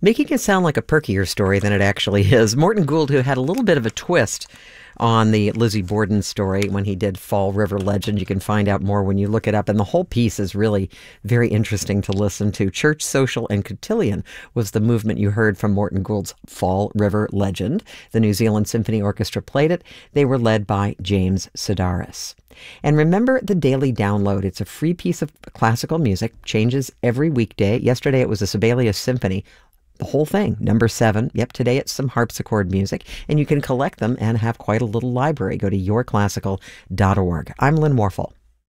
making it sound like a perkier story than it actually is. Morton Gould, who had a little bit of a twist on the Lizzie Borden story when he did Fall River Legend. You can find out more when you look it up. And the whole piece is really very interesting to listen to. Church, Social, and Cotillion was the movement you heard from Morton Gould's Fall River Legend. The New Zealand Symphony Orchestra played it. They were led by James Sedaris. And remember the Daily Download. It's a free piece of classical music, changes every weekday. Yesterday it was a Sibelius Symphony. The whole thing, number 7. Yep, today it's some harpsichord music, and you can collect them and have quite a little library. Go to yourclassical.org. I'm Lynn Warfel.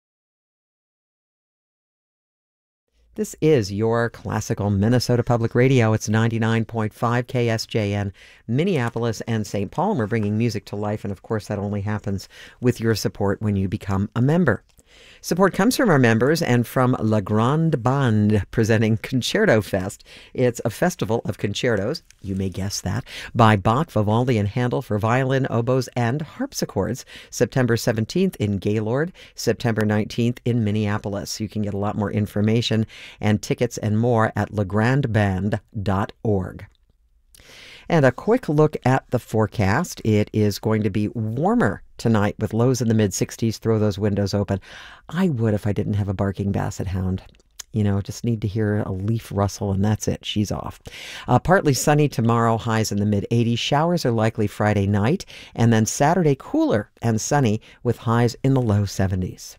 This is Your Classical Minnesota Public Radio. It's 99.5 KSJN, Minneapolis and St. Paul. And we're bringing music to life, and of course that only happens with your support when you become a member. Support comes from our members and from La Grande Bande, presenting Concerto Fest. It's a festival of concertos, you may guess that, by Bach, Vivaldi, and Handel for violin, oboes, and harpsichords. September 17th in Gaylord, September 19th in Minneapolis. You can get a lot more information and tickets and more at lagrandeband.org. And a quick look at the forecast. It is going to be warmer tonight with lows in the mid-60s. Throw those windows open. I would if I didn't have a barking basset hound. You know, just need to hear a leaf rustle and that's it. She's off. Partly sunny tomorrow, highs in the mid-80s. Showers are likely Friday night. And then Saturday, cooler and sunny with highs in the low 70s.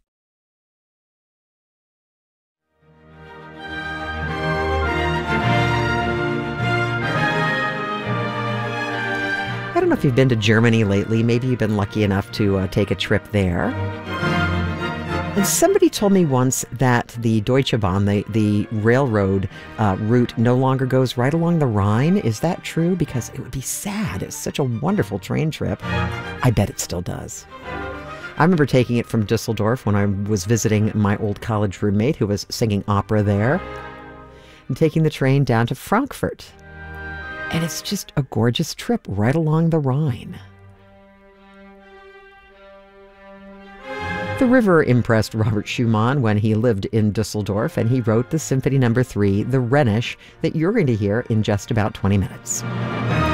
I don't know if you've been to Germany lately. Maybe you've been lucky enough to take a trip there. And somebody told me once that the Deutsche Bahn, the railroad route, no longer goes right along the Rhine. Is that true? Because it would be sad. It's such a wonderful train trip. I bet it still does. I remember taking it from Dusseldorf when I was visiting my old college roommate who was singing opera there, and taking the train down to Frankfurt. And it's just a gorgeous trip right along the Rhine. The river impressed Robert Schumann when he lived in Dusseldorf, and he wrote the Symphony No. 3, the Rhenish, that you're going to hear in just about 20 minutes.